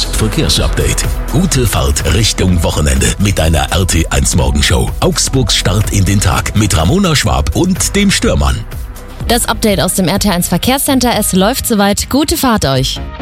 Verkehrsupdate. Gute Fahrt Richtung Wochenende mit deiner RT1 Morgenshow. Augsburgs Start in den Tag mit Ramona Schwab und dem Stürmann. Das Update aus dem RT1 Verkehrscenter. Es läuft soweit. Gute Fahrt euch.